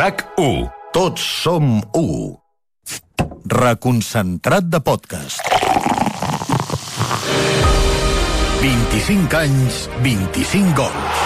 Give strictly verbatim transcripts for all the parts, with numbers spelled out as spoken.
RAC u. Tots som u. Reconcentrat de podcast. vint-i-cinc anys, vint-i-cinc gols.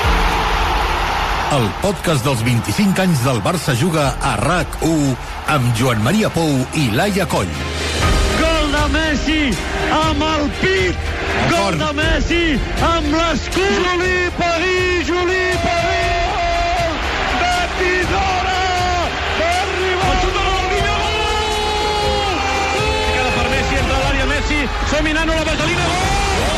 El podcast dels vint-i-cinc anys del Barça juga a RAC u amb Joan Maria Pou i Laia Coll. Gol de Messi amb el pit, gol de Messi amb l'escut. Juli Paris, Juli Paris, de Tisora, va arribar el xut de Ronaldinho, gol! Queda per Messi, entra a l'àrea Messi, Sominano, la vaselina, gol!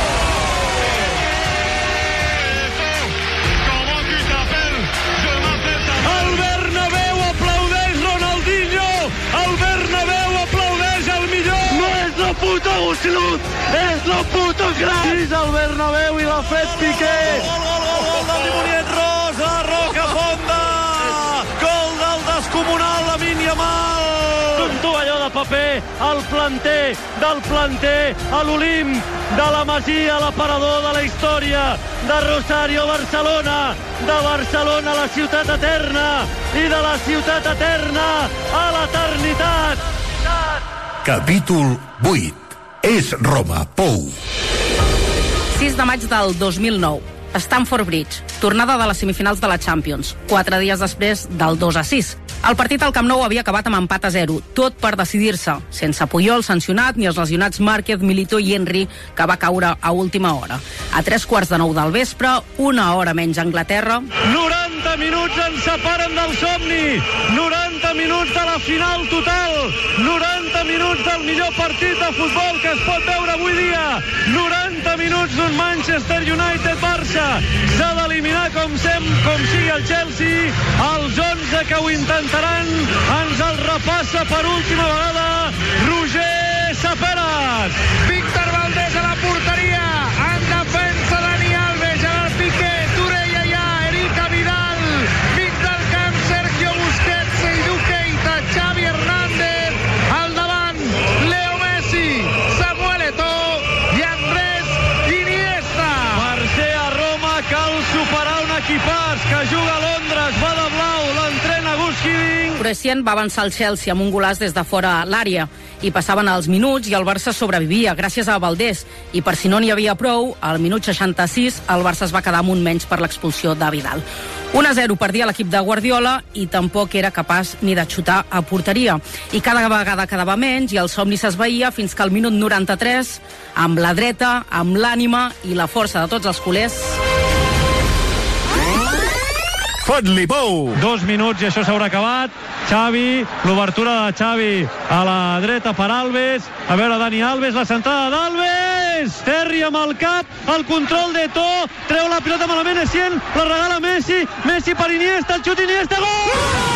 El Bernabéu aplaudeix Ronaldinho, el Bernabéu aplaudeix el millor. No és la puta Gusiluz, és la puta crac. És el Bernabéu i l'ha fet Piqué. Gol, gol, gol, gol del Dimoniet Rosa, Roca Fonda. Gol del descomunal Lamine Yamal. Un tovalló de paper, el planter del planter, a l'Olimp de la Masia, l'aparador de la història, de Rosario, Barcelona, de Barcelona a la ciutat eterna i de la ciutat eterna a l'eternitat. Capítol vuit. És Roma, Pou. sis de maig del dos mil nou. Stamford Bridge, tornada de les semifinals de la Champions, quatre dies després del dos a sis. El partit al Camp Nou havia acabat amb empat a zero, tot per decidir-se, sense Puyol sancionat ni els lesionats Márquez, Milito i Henry, que va caure a última hora. A tres quarts de nou del vespre, una hora menys a Anglaterra... noranta minuts ens separen del somni, noranta minuts de la final total, noranta minuts del millor partit de futbol que es pot veure avui dia, noranta minuts d'un Manchester United-Barça. S'ha d'eliminar com sem, com sigui el Chelsea, els onze que ho intentaran, ens el repassa per última vegada Roger Saperas. Víctor Valdés a la porteria, en defensa Dani Alves, Gerard Piqué, Torreira ja, Erika Vidal, mig del camp Sergio Busquets, Seydou Keita, Xavi Hernández, al davant Leo Messi, Samuel Eto'o i Andrés Iniesta. Per ser a Roma cal superar un equipàs que juga a Londres, va de blau, l'entrena Gus Hiddink. Prescient va avançar el Chelsea amb un golaç des de fora l'àrea i passaven els minuts i el Barça sobrevivia gràcies a Valdés, i per si no n'hi havia prou, al minut seixanta-sis el Barça es va quedar amb un menys per l'expulsió de Vidal. un a zero perdia l'equip de Guardiola i tampoc era capaç ni de xutar a porteria, i cada vegada quedava menys i el somni s'esvaïa fins que al minut noranta-tres, amb la dreta, amb l'ànima i la força de tots els culers... Fot-li, Pou! Dos minuts i això s'haurà acabat. Xavi, l'obertura de Xavi a la dreta per Alves. A veure, Dani Alves, la centrada d'Alves! Terri amb el cap, el control d'Eto'o, treu la pilota malament, Essien, la regala Messi, Messi per Iniesta, el xut Iniesta, gol!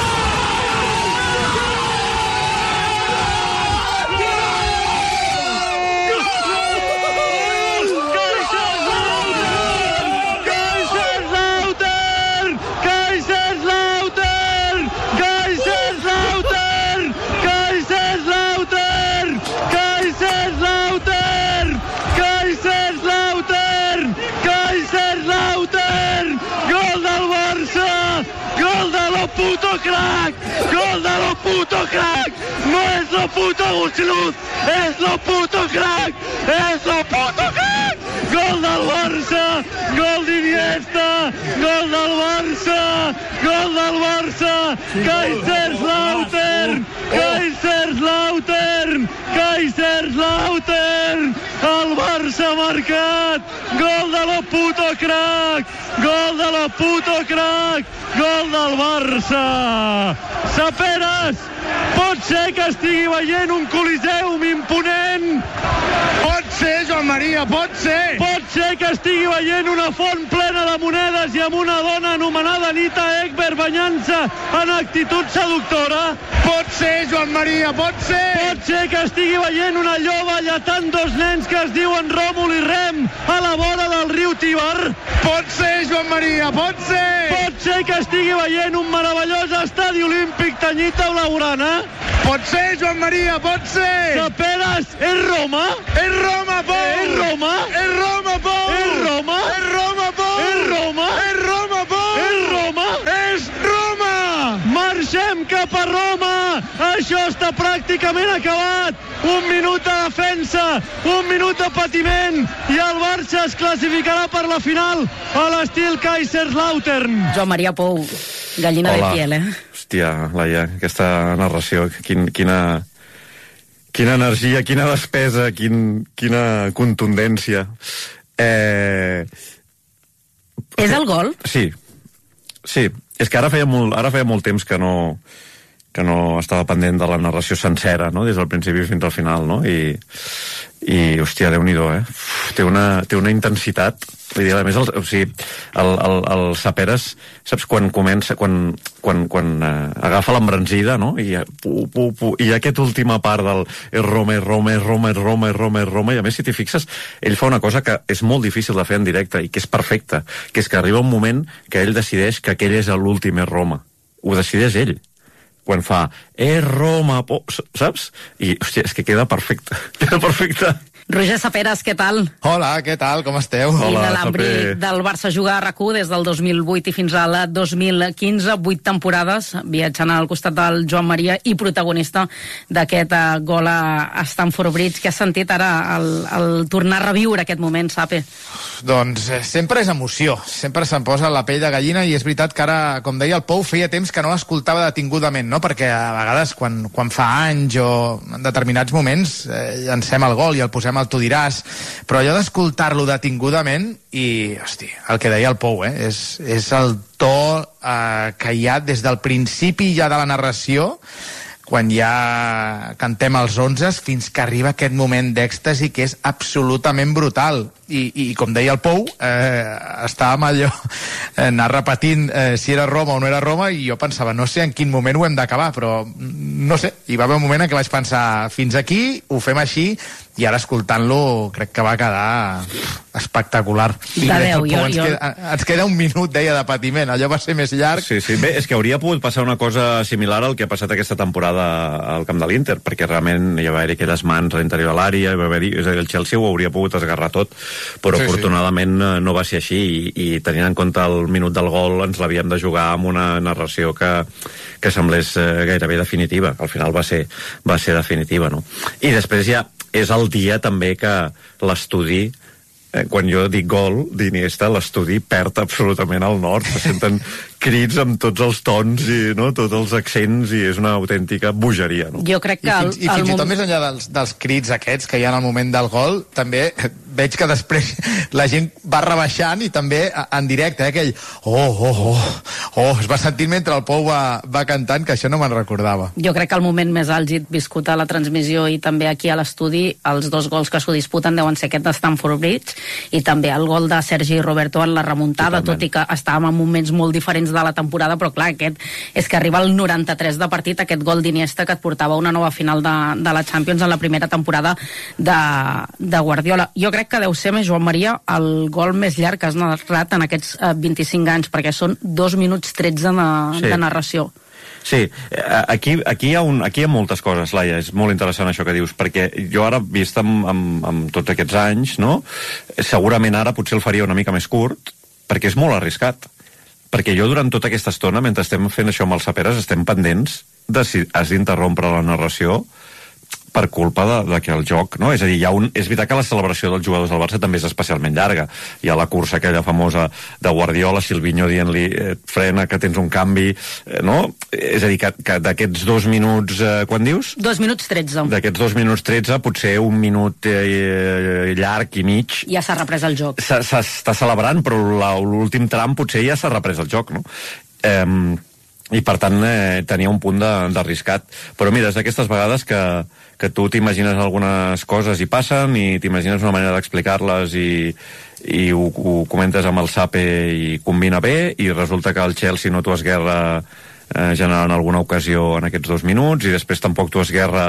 Puto crack! Gol de lo puto crack! No és lo puto Gusiluz, és lo puto crack! És lo puto crack! Gol del Barça! Gol d'Iniesta! Gol del Barça! Gol del Barça! Kaiserslautern! Kaiserslautern! Kaiserslautern! El Barça ha marcat! Gol de lo puto crack! Gol de lo puto crack! Gol del Barça! Saperas, pot ser que estigui veient un coliseum imponent? Pot ser, Joan Maria, pot ser! Pot ser que estigui veient una font plena de monedes i amb una dona anomenada Anita Ekberg banyant-se en actitud seductora? Pot ser, Joan Maria, pot ser! Pot ser que estigui veient una lloba lletant dos nens que es diuen Ròmul i Rem a la vora del riu Tíber? Pot ser, Joan Maria, pot ser! Pot ser que estigui veient un meravellós estadi olímpic tenyit de blaugrana? Pot ser, Joan Maria, pot ser! Saperas, és Roma? És Roma, Pou! És Roma? És Roma, Pou! És Roma? És Roma, Pou! És Roma? És Roma, Pou! És Roma? És Roma! Marxa això està pràcticament acabat. Un minut de defensa, un minut de patiment, i el Barça es classificarà per la final a l'estil Kaiserslautern. Joan Maria Pou, gallina Hola. de piel, eh? Hòstia, Laia, aquesta narració, quin, quina, quina energia, quina despesa, quin, quina contundència. Eh... És el gol? Sí, sí. És que ara feia molt, ara feia molt temps que no, que no estava pendent de la narració sencera, no? Des del principi fins al final, no? I, i hòstia, Déu-n'hi-do, eh? Uf, té, una, té una intensitat. Vull dir, a més, el, o sigui, el, el, el Saperes, saps, quan comença, quan, quan, quan eh, agafa l'embranzida, no? I, pu, pu, pu, i aquest última part del Roma, Roma, Roma, Roma, Roma, Roma, i a més, si t'hi fixes, ell fa una cosa que és molt difícil de fer en directe i que és perfecta, que és que arriba un moment que ell decideix que aquell és l'últim Roma. Ho decideix ell. Quan fa, eh, Roma, po... saps? I, hòstia, és que queda perfecte. Queda perfecte. Roger Saperes, què tal? Hola, què tal? Com esteu? Hola, L'Alambri Saper. del Barça juga a RAC u des del dos mil vuit i fins al dos mil quinze, vuit temporades, viatjant al costat del Joan Maria i protagonista d'aquest uh, gol a Stamford Bridge. Què has sentit ara al, al tornar a reviure aquest moment, Sape? Doncs eh, sempre és emoció, sempre se'm posa la pell de gallina, i és veritat que ara, com deia el Pou, feia temps que no l'escoltava detingudament, no? Perquè a vegades quan, quan fa anys o en determinats moments eh, llancem el gol i el posem al tu diràs, però allò d'escoltar-lo detingudament i, hosti, el que deia el Pou, eh? és, és el to eh, que hi ha des del principi ja de la narració, quan ja cantem els onzes, fins que arriba aquest moment d'èxtasi que és absolutament brutal. I, i com deia el Pou, eh, estàvem allò, eh, anar repetint eh, si era Roma o no era Roma, i jo pensava, no sé en quin moment ho hem d'acabar, però no sé, hi va haver un moment en què vaig pensar, fins aquí, ho fem així, i ara escoltant-lo crec que va quedar espectacular. De Déu, jo, ens, jo... queda, ens queda un minut, deia, de patiment, allò va ser més llarg. Sí, sí, bé, és que hauria pogut passar una cosa similar al que ha passat aquesta temporada al camp de l'Inter, perquè realment hi va haver aquelles mans a l'interior de l'àrea, va haver, és a dir, el Chelsea ho hauria pogut esgarrar tot, però sí, afortunadament sí. no va ser així, i, i tenint en compte el minut del gol ens l'havíem de jugar amb una narració que, que semblés eh, gairebé definitiva. Al final va ser, va ser definitiva, no? I després ja és el dia també que l'estudi, eh, quan jo dic gol d'Iniesta, l'estudi perd absolutament el nord, se senten crits amb tots els tons i no, tots els accents, i és una autèntica bogeria, no? Jo crec que... I fins, el, i, fins el i tot més enllà dels, dels crits aquests que hi ha al moment del gol, també veig que després la gent va rebaixant, i també en directe, eh, aquell oh, oh, oh, oh, es va sentir mentre el Pou va, va cantant, que això no me'n recordava. Jo crec que el moment més àlgid viscut a la transmissió i també aquí a l'estudi, els dos gols que s'ho disputen deuen ser aquest de Stamford Bridge i també el gol de Sergi Roberto en la remuntada. Totalment. Tot i que estàvem en moments molt diferents de la temporada, però clar, aquest és que arriba al noranta-tres de partit, aquest gol d'Iniesta que et portava una nova final de, de la Champions en la primera temporada de, de Guardiola. Jo crec que deu ser, més Joan Maria, el gol més llarg que has narrat en aquests eh, vint-i-cinc anys, perquè són dos minuts tretze de, sí. de narració. Sí, aquí, aquí, hi ha un, aquí hi ha moltes coses, Laia, és molt interessant això que dius, perquè jo ara, vist amb, amb, amb tots aquests anys, no? Segurament ara potser el faria una mica més curt, perquè és molt arriscat. Perquè jo durant tota aquesta estona, mentre estem fent això amb els Saperes, estem pendents de si has d'interrompre la narració per culpa de, de que el joc, no? És a dir, hi ha un, és veritat que la celebració dels jugadors del Barça també és especialment llarga. Hi ha la cursa aquella famosa de Guardiola, Silvinho dient-li eh, frena, que tens un canvi, eh, no? És a dir, que, que d'aquests dos minuts, eh, quan dius? Dos minuts tretze. D'aquests dos minuts tretze, potser un minut eh, llarg i mig. Ja s'ha reprès el joc. S'està celebrant, però l'últim tram potser ja s'ha reprès el joc, no? Eh, i per tant eh, tenia un punt d'arriscat. Però mira, és d'aquestes vegades que, que tu t'imagines algunes coses i passen, i t'imagines una manera d'explicar-les i, i ho, ho comentes amb el Sape i combina bé, i resulta que el Chelsea no t'ho esguerra eh, generant alguna ocasió en aquests dos minuts, i després tampoc t'ho esguerra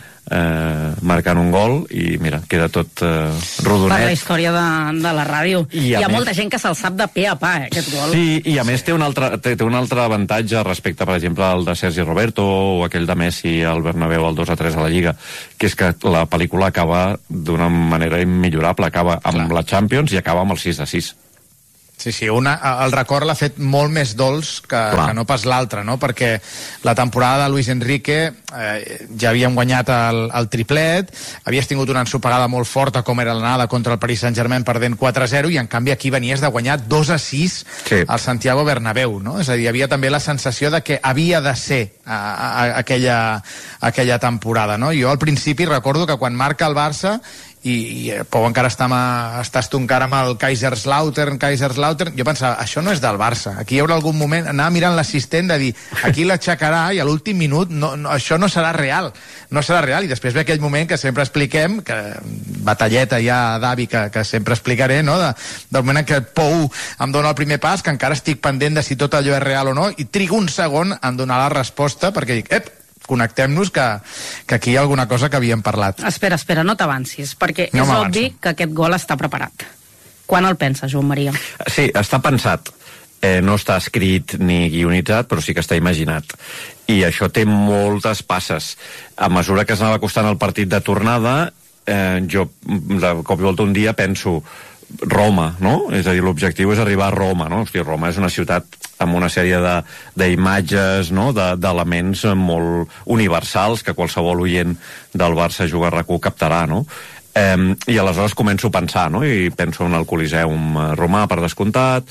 eh, marcant un gol, i mira, queda tot eh, rodonet. Per la història de, de la ràdio. I Hi ha més, molta gent que se'l sap de pe a pa, eh, aquest gol. Sí, i a més té un altre, té, té un altre avantatge respecte, per exemple, al de Sergi Roberto o aquell de Messi al Bernabéu al dos a tres a la Lliga, que és que la pel·lícula acaba d'una manera immillorable, acaba amb Clar. la Champions i acaba amb el sis a sis. Sí, sí, una, el record l'ha fet molt més dolç que, que no pas l'altre, no? Perquè la temporada de Luis Enrique eh, ja havíem guanyat el, el triplet, havies tingut una ensopegada molt forta com era l'anada contra el Paris Saint-Germain perdent quatre a zero, i en canvi aquí venies de guanyar dos a sis sí. al Santiago Bernabéu, no? És a dir, hi havia també la sensació de que havia de ser a, a, a aquella, aquella temporada, no? Jo al principi recordo que quan marca el Barça i, i Pau encara està amb, estàs tu encara amb el Kaiserslautern, Kaiserslautern, jo pensava, això no és del Barça, aquí hi haurà algun moment, anava mirant l'assistent de dir, aquí l'aixecarà i a l'últim minut no, no, això no serà real, no serà real, i després ve aquell moment que sempre expliquem, que batalleta ja d'avi que, que sempre explicaré, no? De, del moment en què Pou em dona el primer pas, que encara estic pendent de si tot allò és real o no, i trigo un segon en donar la resposta, perquè dic, ep, connectem-nos que, que aquí hi ha alguna cosa que havíem parlat. Espera, espera, no t'avancis, perquè no és obvi que aquest gol està preparat. Quan el pensa, Joan Maria? Sí, està pensat. Eh, no està escrit ni guionitzat, però sí que està imaginat. I això té moltes passes. A mesura que s'anava costant el partit de tornada, eh, jo de cop i volta un dia penso Roma, no? És a dir, l'objectiu és arribar a Roma, no? Hosti, Roma és una ciutat amb una sèrie d'imatges, no? d'elements de, molt universals que qualsevol oient del Barça Juga a RAC u captarà, no? Eh, I aleshores començo a pensar, no? I penso en el Coliseum romà, per descomptat,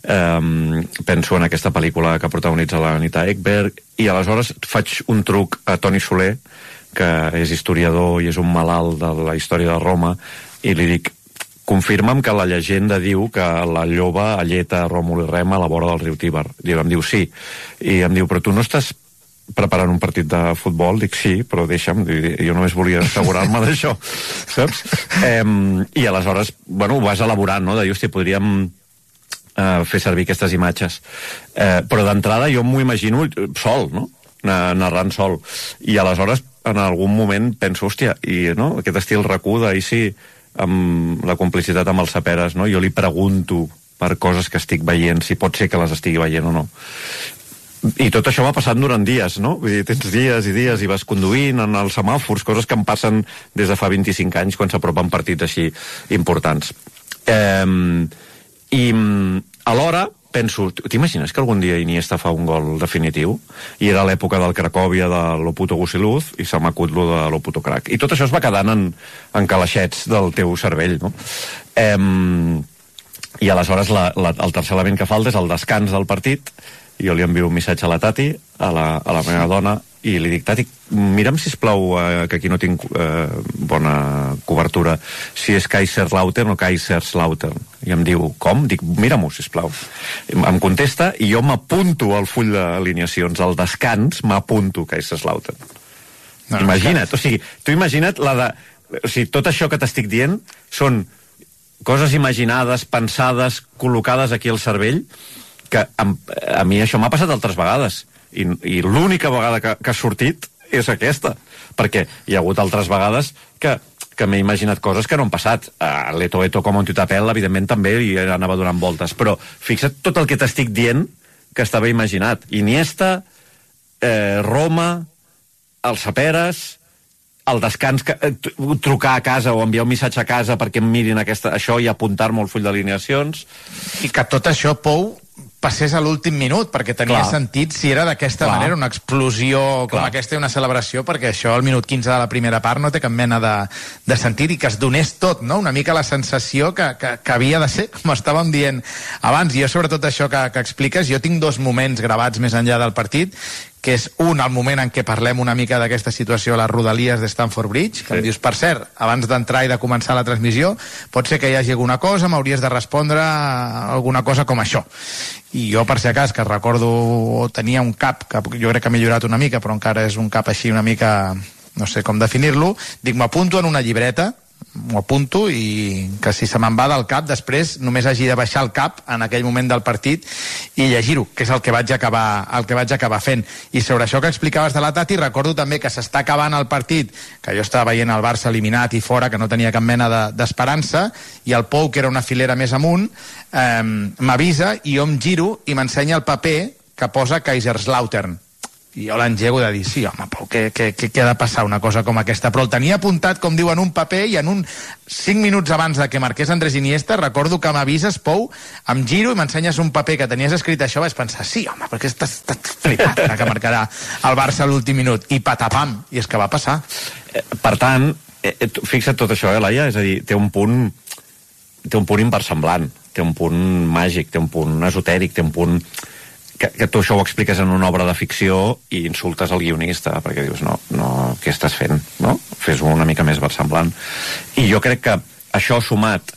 eh, penso en aquesta pel·lícula que protagonitza la Anita Ekberg, i aleshores faig un truc a Toni Soler, que és historiador i és un malalt de la història de Roma, i li dic, confirma'm que la llegenda diu que la lloba alleta Ròmul i Rem a la vora del riu Tíber. I em diu sí. I em diu, però tu no estàs preparant un partit de futbol? Dic sí, però deixa'm, jo només volia assegurar-me d'això, saps? Eh, I aleshores, bueno, ho vas elaborant, no? De dir, hosti, podríem eh, fer servir aquestes imatges. Eh, però d'entrada jo m'ho imagino sol, no? Narrant sol. I aleshores, en algun moment, penso, hòstia, i no? Aquest estil RAC u d'ahir sí, amb la complicitat amb els Saperes, no? Jo li pregunto per coses que estic veient, si pot ser que les estigui veient o no. I tot això va passant durant dies, no? Vull dir, tens dies i dies i vas conduint en els semàfors, coses que em passen des de fa vint-i-cinc anys quan s'apropen partits així importants. Eh, I alhora penso, t'imagines que algun dia Iniesta fa un gol definitiu? I era l'època del Cracòvia, de l'Oputo Gusiluz, i se m'acut lo de l'Oputo Crac. I tot això es va quedant en, en calaixets del teu cervell, no? Eh, I aleshores la, la, el tercer element que falta és el descans del partit. Jo li envio un missatge a la Tati, a la, a la meva dona, i li dic, Tati, mira'm, sisplau, eh, que aquí no tinc eh, bona cobertura, si és Kaiserslautern o Kaiserslautern. I em diu, com? Dic, mira-m'ho, sisplau. Em contesta, i jo m'apunto al full d'alineacions, al descans m'apunto Kaiserslautern. No, imagina't, o sigui, tu imagina't la de... O sigui, tot això que t'estic dient són coses imaginades, pensades, col·locades aquí al cervell, que a, a mi això m'ha passat altres vegades. I, i l'única vegada que, que ha sortit és aquesta, perquè hi ha hagut altres vegades que, que m'he imaginat coses que no han passat. A l'Eto Eto com un tutapel, evidentment, també hi anava donant voltes, però fixa't tot el que t'estic dient que estava imaginat. Iniesta, eh, Roma, els Saperes, el descans, que, eh, trucar a casa o enviar un missatge a casa perquè em mirin aquesta, això i apuntar-me al full d'alineacions. I que tot això, Pou, passés a l'últim minut, perquè tenia Clar. sentit si era d'aquesta manera, una explosió com Clar. aquesta i una celebració, perquè això al minut quinze de la primera part no té cap mena de, de sentit, i que es donés tot, no? Una mica la sensació que, que, que havia de ser, com estàvem dient abans. I jo, sobretot això que, que expliques, jo tinc dos moments gravats més enllà del partit, que és un, el moment en què parlem una mica d'aquesta situació a les rodalies de Stamford Bridge, que sí. em dius, per cert, abans d'entrar i de començar la transmissió, pot ser que hi hagi alguna cosa, m'hauries de respondre alguna cosa com això. I jo, per si acas, que recordo, tenia un cap, que jo crec que ha millorat una mica, però encara és un cap així una mica, no sé com definir-lo, dic, m'apunto en una llibreta, m'ho apunto, i que si se me'n va del cap després només hagi de baixar el cap en aquell moment del partit i llegir-ho, que és el que vaig acabar el que vaig acabar fent. I sobre això que explicaves de la Tati, recordo també que s'està acabant el partit, que jo estava veient el Barça eliminat i fora, que no tenia cap mena de, d'esperança, i el Pou, que era una filera més amunt, eh, m'avisa, i jo em giro i m'ensenya el paper que posa Kaiserslautern. i jo l'engego de dir, sí, home, Pau, què, què, què ha de passar una cosa com aquesta? Però el tenia apuntat, com diu, en un paper, i en un cinc minuts abans de que marqués Andrés Iniesta, recordo que m'avises, Pou, em giro i m'ensenyes un paper que tenies escrit això, vaig pensar, sí, home, perquè estàs, estàs flipat ara que marcarà el Barça a l'últim minut, i patapam, i és que va passar. Eh, per tant, eh, fixa't tot això, eh, Laia, és a dir, té un punt té un punt inversemblant, té un punt màgic, té un punt esotèric, té un punt que, que tu això ho expliques en una obra de ficció i insultes el guionista, perquè dius, no, no, què estàs fent, no? Fes-ho una mica més versemblant. I jo crec que això sumat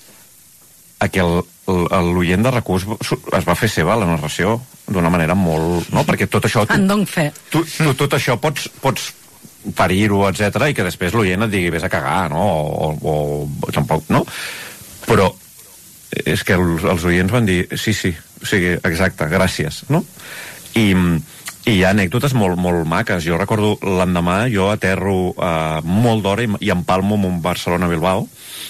a que l'oient de RAC1 es, es va fer seva la narració d'una manera molt... No? Perquè tot això... Tu, en don fe. Tu, tu, tot això pots, pots parir-ho, etcètera, i que després l'oient et digui, vés a cagar, no? O, o, o tampoc, no? Però és que els, els oients van dir, sí, sí, o sigui, exacte, gràcies, no? I, i hi ha anècdotes molt, molt maques. Jo recordo l'endemà, jo aterro eh, molt d'hora i, i empalmo amb un Barcelona-Bilbao,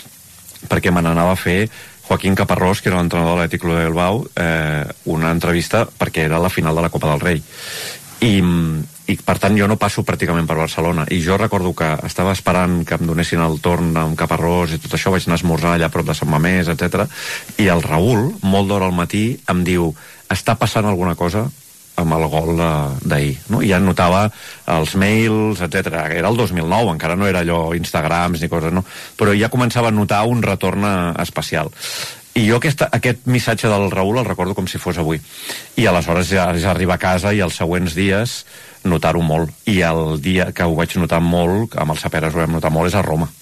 perquè me n'anava a fer Joaquín Caparrós, que era l'entrenador de l'Atlètic Club de Bilbao, eh, una entrevista perquè era la final de la Copa del Rei. I, i per tant jo no passo pràcticament per Barcelona, i jo recordo que estava esperant que em donessin el torn amb Caparrós i tot això, vaig anar a esmorzar allà a prop de Sant Mamés, etcètera. I el Raül, molt d'hora al matí, em diu, està passant alguna cosa amb el gol d'ahir, no? I ja notava els mails, etcètera. Era el dos mil nou, encara no era allò Instagrams ni coses, no? Però ja començava a notar un retorn especial. I jo aquesta, aquest missatge del Raül el recordo com si fos avui. I aleshores ja, ja arriba a casa i els següents dies notar-ho molt. I el dia que ho vaig notar molt, amb els Saperes ho vam notar molt, és a Roma.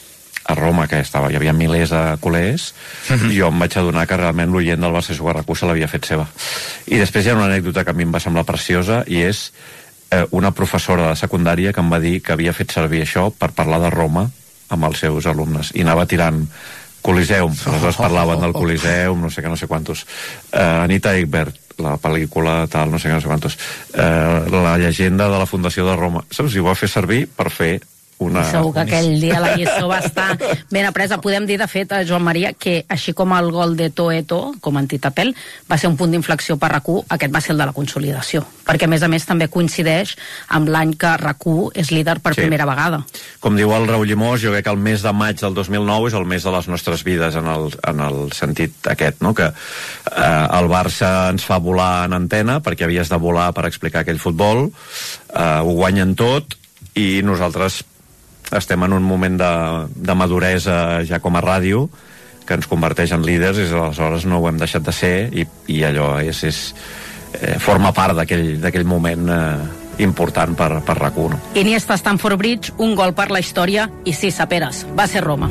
A Roma, que estava, hi havia milers de culers, mm-hmm. i jo em vaig adonar que realment l'oient del Barça Juga RAC1 se l'havia fet seva. I després hi ha una anècdota que a mi em va semblar preciosa, i és eh, una professora de secundària que em va dir que havia fet servir això per parlar de Roma amb els seus alumnes. I anava tirant Coliseum, aleshores parlaven del Coliseum, no sé què, no sé quantos. Uh, Anita Ekberg, la pel·lícula tal, no sé què, no sé quantos. Uh, la llegenda de la Fundació de Roma. Saps? I ho va fer servir per fer una... Segur que aquell dia la lliçó va estar ben apresa. Podem dir, de fet, a Joan Maria, que així com el gol de Toeto, com antitapel, va ser un punt d'inflexió per RAC1, aquest va ser el de la consolidació. Perquè, a més a més, també coincideix amb l'any que RAC1 és líder per sí. primera vegada. Com diu el Raül Llimós, jo crec que el mes de maig del dos mil nou és el mes de les nostres vides, en el, en el sentit aquest, no? Que eh, el Barça ens fa volar en antena, perquè havies de volar per explicar aquell futbol, eh, ho guanyen tot, i nosaltres estem en un moment de, de maduresa ja com a ràdio, que ens converteix en líders, i aleshores no ho hem deixat de ser, i, i allò és, és, eh, forma part d'aquell moment eh, important per, per RAC1. Iniesta, Stamford Bridge, un gol per la història, i sí, Saperes, va ser Roma.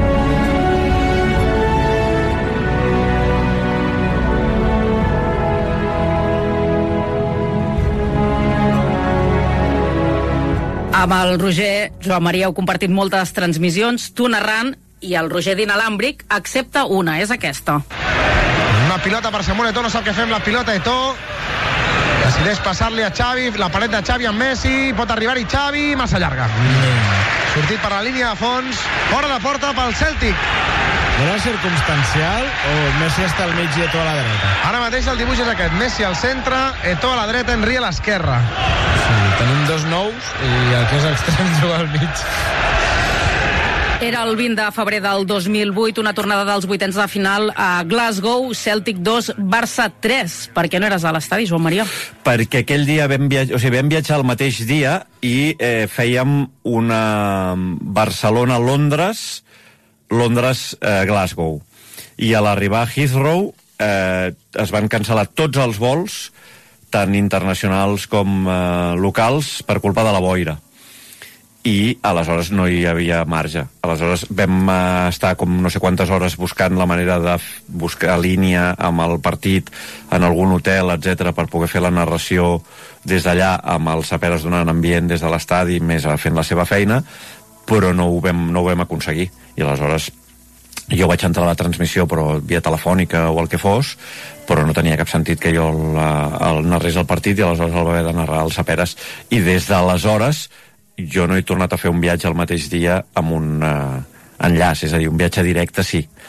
Amb el Roger, Joan Maria, heu compartit moltes transmissions, tu narrant, i el Roger d'inalàmbric accepta una, és aquesta. Una pilota per Samuel Eto'o, no sap què fer amb la pilota Eto'o. Decideix passar-li a Xavi, la paret de Xavi amb Messi, pot arribar-hi Xavi, massa llarga. Sortit per la línia de fons, fora de porta pel Celtic. Era circumstancial o Messi està al mig i Eto'o a la dreta? Ara mateix el dibuix és aquest, Messi al centre, Eto'o a la dreta, Henry a l'esquerra. Sí, tenim dos nous i el que és extrem juga al mig. Era el vint de febrer del dos mil vuit, una tornada dels vuitens de final a Glasgow, Celtic dos, Barça tres. Per què no eres a l'estadi, Joan Maria? Perquè aquell dia vam viatjar, o sigui, vam viatjar el mateix dia i eh, fèiem una Barcelona-Londres, Londres-Glasgow. I a l'arribar a Heathrow eh, es van cancel·lar tots els vols, tant internacionals com eh, locals, per culpa de la boira. I aleshores no hi havia marge. Aleshores vam uh, estar com no sé quantes hores buscant la manera de buscar línia amb el partit en algun hotel, etcètera, per poder fer la narració des d'allà, amb els Saperes donant ambient des de l'estadi, més fent la seva feina, però no ho vam, no ho vam aconseguir. I aleshores jo vaig entrar a la transmissió, però via telefònica o el que fos, però no tenia cap sentit que jo el, el narrés el partit, i aleshores el va haver de narrar els Saperes. I des d'aleshores jo no he tornat a fer un viatge el mateix dia amb un uh, enllaç, és a dir, un viatge directe sí,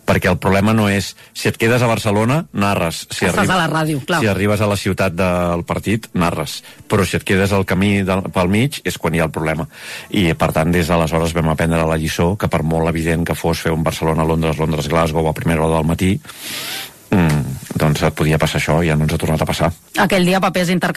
perquè el problema no és si et quedes a Barcelona, narres. Si Estàs a la ràdio, clar. Si arribes a la ciutat del partit, narres. Però si et quedes al camí del, pel mig és quan hi ha el problema. I per tant, des d'aleshores vam aprendre la lliçó, que per molt evident que fos fer un Barcelona-Londres, Londres-Glasgow a primera hora del matí, mm, doncs et podia passar això i ja no ens ha tornat a passar. Aquell dia papers intercanviables